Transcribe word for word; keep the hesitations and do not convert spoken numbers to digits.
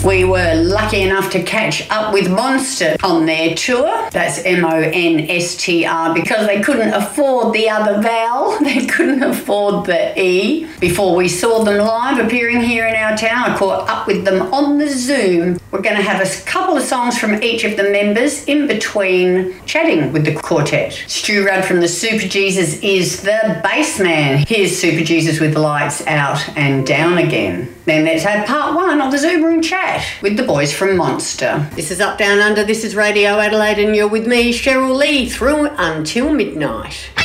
We were lucky enough to catch up with Monster on their tour. That's M O N S T R, because they couldn't afford the other vowel. They couldn't afford the E. Before we saw them live appearing here in our town, I caught up with them on the Zoom. We're going to have a couple of songs from each of the members in between chatting with the quartet. Stu Rudd from the Super Jesus is the bass man. Here's Super Jesus with Lights Out and Down Again. Then let's have part one of the Zoom Room chat with the boys from Monster. This is Up Down Under, this is Radio Adelaide, and you're with me, Cheryl Lee, through until midnight.